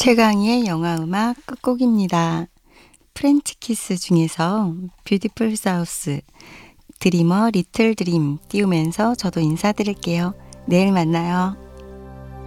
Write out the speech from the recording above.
최강희의 영화음악 끝곡입니다. 프렌치 키스 중에서 뷰티풀 사우스, 드리머 리틀 드림 띄우면서 저도 인사드릴게요. 내일 만나요.